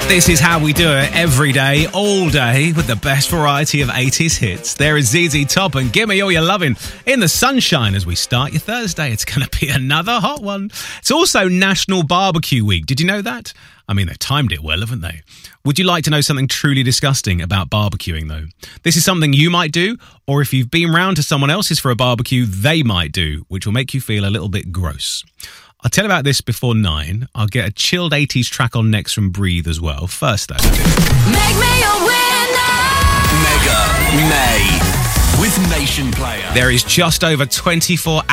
This is how we do it every day, all day, with the best variety of 80s hits. There is ZZ Top and Gimme All Your Lovin' in the sunshine as we start your Thursday. It's going to be another hot one. It's also National Barbecue Week. Did you know that? I mean, they've timed it well, haven't they? Would you like to know something truly disgusting about barbecuing, though? This is something you might do, or if you've been round to someone else's for a barbecue, they might do, which will make you feel a little bit gross. I'll tell you about this before 9. I'll get a chilled 80s track on next from Breathe as well. First, though. Make me a winner! Mega May with Nation Player. There is just over 24